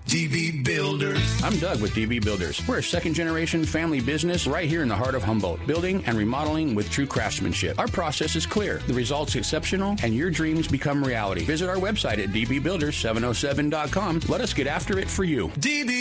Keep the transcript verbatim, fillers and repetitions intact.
D B Builders. I'm Doug with D B Builders. We're a second-generation family business right here in the heart of Humboldt, building and remodeling with true craftsmanship. Our process is clear, the results exceptional, and your dreams become reality. Visit our website at d b builders seven oh seven dot com. Let us get after it for you. D B